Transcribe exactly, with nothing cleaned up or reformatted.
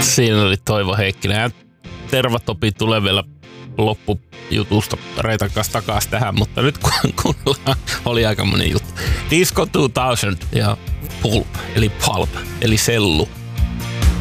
Siinä oli Toivo Heikkinen. Ja Tervatopi tulee vielä loppujutusta Reitan kanssa takaisin tähän, mutta nyt kuunnellaan, oli aika monen juttu. Disco kaksituhatta ja Pulp, eli Pulp, eli sellu.